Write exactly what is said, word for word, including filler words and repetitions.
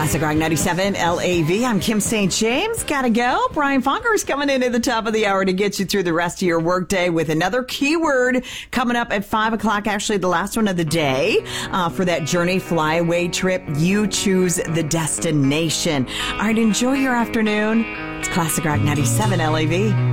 Classic Rock ninety-seven L A V. I'm Kim Saint James. Gotta go. Brian Funker's coming in at the top of the hour to get you through the rest of your workday with another keyword coming up at five o'clock. Actually, the last one of the day uh, for that Journey Flyaway trip. You choose the destination. All right, enjoy your afternoon. It's Classic Rock ninety-seven L A V.